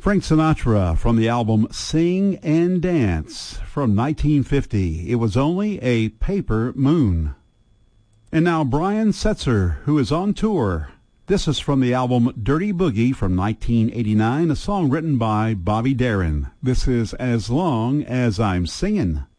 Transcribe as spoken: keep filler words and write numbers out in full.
Frank Sinatra from the album Sing and Dance from nineteen fifty. It was only a paper moon. And now Brian Setzer, who is on tour. This is from the album Dirty Boogie from nineteen eighty-nine, a song written by Bobby Darin. This is As Long as I'm Singin'.